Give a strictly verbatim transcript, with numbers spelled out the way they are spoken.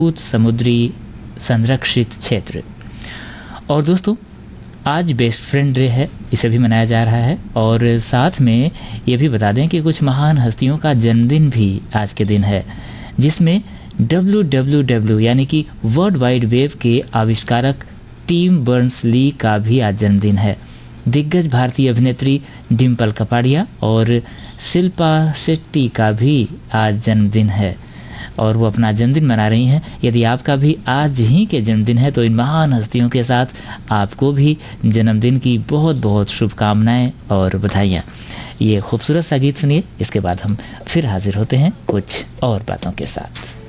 समुद्री संरक्षित क्षेत्र। और दोस्तों, आज बेस्ट फ्रेंड डे है, इसे भी मनाया जा रहा है। और साथ में ये भी बता दें कि कुछ महान हस्तियों का जन्मदिन भी आज के दिन है, जिसमें डब्ल्यू डब्ल्यू डब्ल्यू यानी कि वर्ल्ड वाइड वेब के आविष्कारक टिम बर्न्स-ली का भी आज जन्मदिन है। दिग्गज भारतीय अभिनेत्री डिम्पल कपाड़िया और शिल्पा शेट्टी का भी आज जन्मदिन है और वो अपना जन्मदिन मना रही हैं। यदि आपका भी आज ही के जन्मदिन है तो इन महान हस्तियों के साथ आपको भी जन्मदिन की बहुत बहुत शुभकामनाएं और बधाइयाँ। ये खूबसूरत सा गीत सुनिए, इसके बाद हम फिर हाजिर होते हैं कुछ और बातों के साथ।